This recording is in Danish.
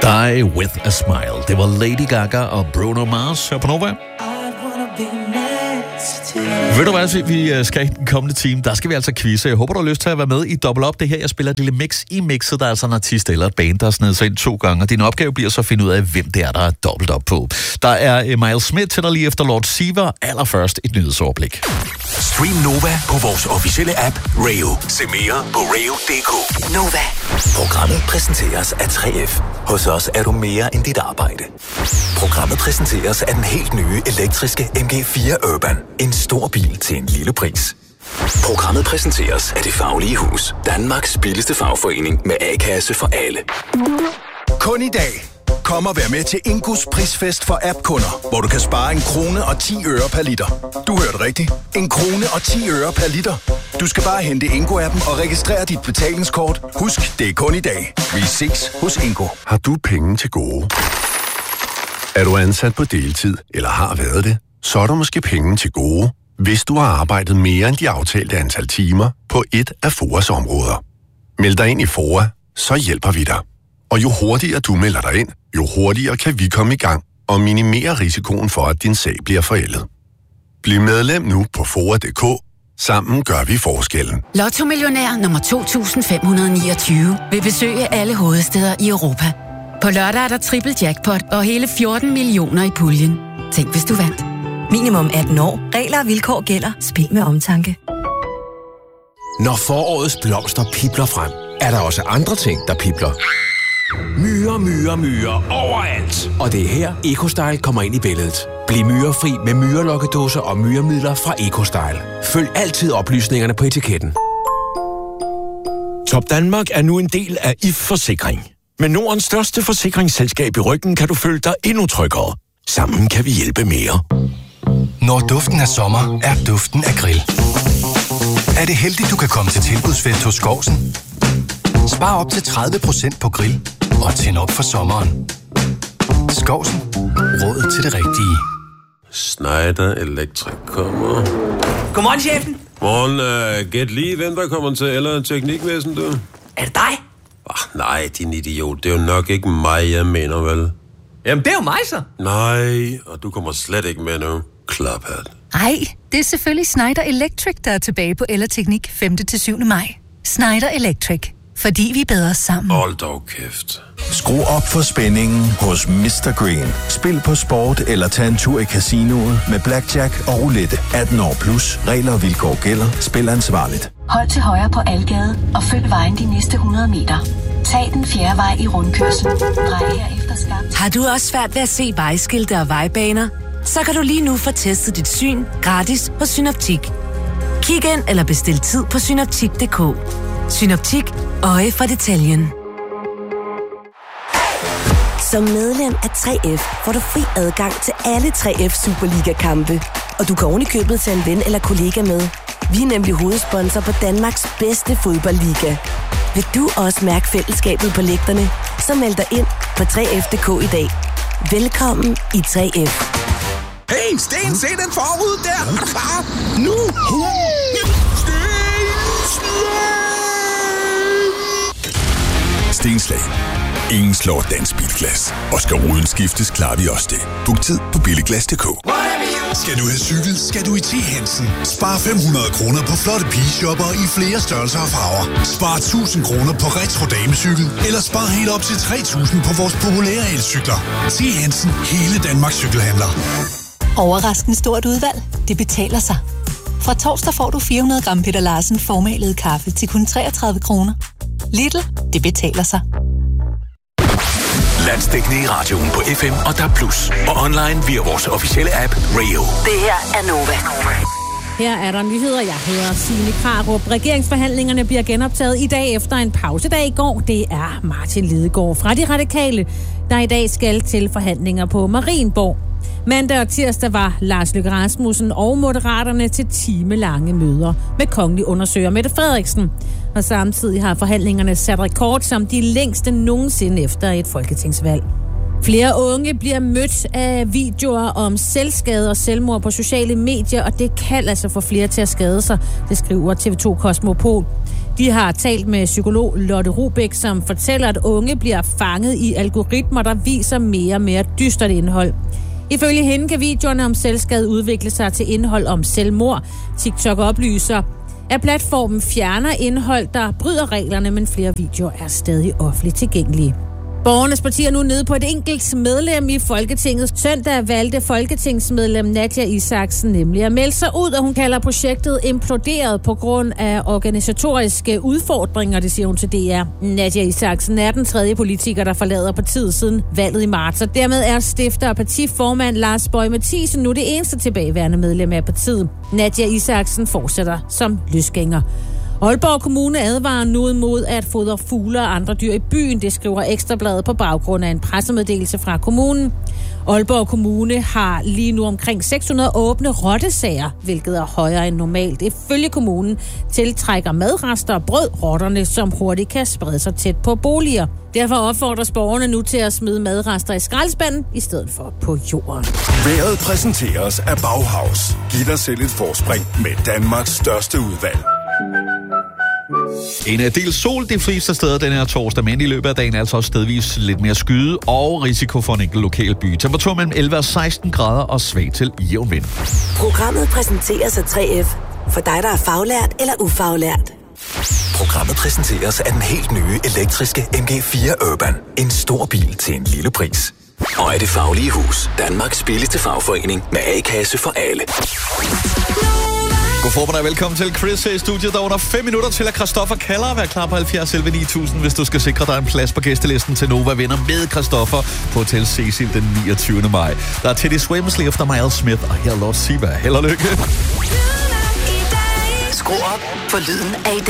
Die With A Smile. Det var Lady Gaga og Bruno Mars her på Nova. Ved du hvad, vi skal i den kommende time, der skal vi altså quizze. Jeg håber, du har lyst til at være med i Double Up. Det her, jeg spiller et lille mix i mixet. Der er altså en artist eller et band, der er snedet sig ind 2 gange. Og din opgave bliver så at finde ud af, hvem det er, der er dobbelt op på. Der er Miles Smith til dig lige efter Lord Siva. Allerførst et nyhedsoverblik. Stream Nova på vores officielle app Radio. Se mere på radio.dk. Nova. Programmet præsenteres af 3F. Hos os er du mere end dit arbejde. Programmet præsenteres af den helt nye elektriske MG4 Urban. En stor bil til en lille pris. Programmet præsenteres af Det Faglige Hus. Danmarks billigste fagforening med A-kasse for alle. Kun i dag. Kom og vær med til Ingos prisfest for app-kunder, hvor du kan spare 1 krone og 10 øre per liter. Du hørte rigtigt. 1 krone og 10 øre per liter. Du skal bare hente Ingo-appen og registrere dit betalingskort. Husk, det er kun i dag. Vi ses hos Ingo. Har du penge til gode? Er du ansat på deltid eller har været det? Så er der måske penge til gode, hvis du har arbejdet mere end de aftalte antal timer på et af FOAs områder. Meld dig ind i FOA, så hjælper vi dig. Og jo hurtigere du melder dig ind, jo hurtigere kan vi komme i gang og minimere risikoen for, at din sag bliver forældet. Bliv medlem nu på FOA.dk. Sammen gør vi forskellen. Lotto-millionær nummer 2529 vil besøge alle hovedstæder i Europa. På lørdag er der triple jackpot og hele 14 millioner i puljen. Tænk, hvis du vandt. Minimum 18 år. Regler og vilkår gælder. Spil med omtanke. Når forårets blomster pibler frem, er der også andre ting, der pibler. Myrer overalt. Og det er her, EcoStyle kommer ind i billedet. Bliv myrefri med myrelokkedåser og myremidler fra EcoStyle. Følg altid oplysningerne på etiketten. Top Danmark er nu en del af IF Forsikring. Med Nordens største forsikringsselskab i ryggen kan du føle dig endnu tryggere. Sammen kan vi hjælpe mere. Når duften af sommer, er duften af grill. Er det heldigt, du kan komme til tilbudsfest hos Skovsen? Spar op til 30% på grill og tænd op for sommeren. Skovsen. Råd til det rigtige. Schneider Electric kommer. Godmorgen, chefen. Morgen, gæt lige, hvem der kommer til eller teknikvæsen, du? Er det dig? Nej, din idiot. Det er jo nok ikke mig, jeg mener, vel? Jamen, det er jo mig, så. Nej, og du kommer slet ikke med nu. Klaphat. Ej, det er selvfølgelig Schneider Electric, der er tilbage på Ellerteknik 5. til 7. maj. Schneider Electric. Fordi vi er bedre sammen. Hold dog kæft. Skru op for spændingen hos Mr. Green. Spil på sport eller tag en tur i casinoet med blackjack og roulette. 18 år plus. Regler og vilkår gælder. Spil ansvarligt. Hold til højre på Algade og følg vejen de næste 100 meter. Tag den 4. vej i rundkørslen. Drej herefter skarpt. Har du også svært ved at se vejskilte og vejbaner? Så kan du lige nu få testet dit syn gratis hos Synoptik. Kig ind eller bestil tid på synoptik.dk. Synoptik. Øje for detaljen. Som medlem af 3F får du fri adgang til alle 3F Superliga-kampe. Og du kan ovenikøbet tage en ven eller kollega med. Vi er nemlig hovedsponsor på Danmarks bedste fodboldliga. Vil du også mærke fællesskabet på lægterne? Så meld dig ind på 3F.dk i dag. Velkommen i 3F. Hey, Sten, se den forud der! Klar, nu! Stenslag. Ingen slår dansk bilglas. Og skal ruden skiftes, klarer vi også det. Book tid på billiglas.dk. Skal du have cykel, skal du i T. Hansen. Spar 500 kroner på flotte pigeshopper i flere størrelser og farver. Spar 1000 kroner på retro damecykel. Eller spar helt op til 3000 på vores populære elcykler. T. Hansen. Hele Danmarks cykelhandler. Overraskende stort udvalg. Det betaler sig. Fra torsdag får du 400 gram Peter Larsen formalet kaffe til kun 33 kroner. Lidl, det betaler sig. Landsdækkende i radioen på FM og DAB+. Og online via vores officielle app Radio. Det her er Nova. Her er der nyheder. Jeg hedder Signe Krarup. Regeringsforhandlingerne bliver genoptaget i dag efter en pausedag i går. Det er Martin Lidegaard fra De Radikale, der i dag skal til forhandlinger på Marienborg. Mandag og tirsdag var Lars Løkke Rasmussen og Moderaterne til timelange møder med kongelig undersøger Mette Frederiksen. Og samtidig har forhandlingerne sat rekord som de længste nogensinde efter et folketingsvalg. Flere unge bliver mødt af videoer om selvskade og selvmord på sociale medier, og det kan altså få flere til at skade sig, det skriver TV2 Cosmopol. De har talt med psykolog Lotte Rubæk, som fortæller, at unge bliver fanget i algoritmer, der viser mere og mere dystert indhold. Ifølge hende kan videoerne om selvskade udvikle sig til indhold om selvmord. TikTok oplyser, at platformen fjerner indhold, der bryder reglerne, men flere videoer er stadig offentligt tilgængelige. Borgernes Parti er nu nede på et enkelt medlem i Folketinget. Søndag valgte folketingsmedlem Nadia Isaksen nemlig at melde sig ud, og hun kalder projektet imploderet på grund af organisatoriske udfordringer, det siger hun til DR. Nadia Isaksen er den tredje politiker, der forlader partiet siden valget i marts, og dermed er stifter og partiformand Lars Boje Mathiesen nu det eneste tilbageværende medlem af partiet. Nadia Isaksen fortsætter som løsgænger. Aalborg Kommune advarer nu imod at fodre fugle og andre dyr i byen, det skriver Ekstrabladet på baggrund af en pressemeddelelse fra kommunen. Aalborg Kommune har lige nu omkring 600 åbne rottesager, hvilket er højere end normalt. Ifølge kommunen tiltrækker madrester og brød rotterne, som hurtigt kan sprede sig tæt på boliger. Derfor opfordres borgerne nu til at smide madrester i skraldespanden i stedet for på jorden. Vejret præsenteres af Bauhaus. Giv dig selv et forspring med Danmarks største udvalg. En del sol de fleste steder den her torsdag, men i løbet af dagen er altså også stedvis lidt mere skyde og risiko for en enkelt lokal by. Temperatur mellem 11 og 16 grader og svag til jævn vind. Programmet præsenteres af 3F. For dig, der er faglært eller ufaglært. Programmet præsenteres af den helt nye elektriske MG4 Urban. En stor bil til en lille pris. Og af Det Faglige Hus, Danmarks billigste fagforening med A-kasse for alle. God formiddag, velkommen til Chris her i studiet. Der er under 5 minutter til, at Christoffer kalder at være klar på 70 11 9000, hvis du skal sikre dig en plads på gæstelisten til Nova Venner med Christoffer på Hotel Cecil den 29. maj. Der er Teddy Swims, efter Miles Smith og her Lord Siva. Held og lykke. Skru op for lyden af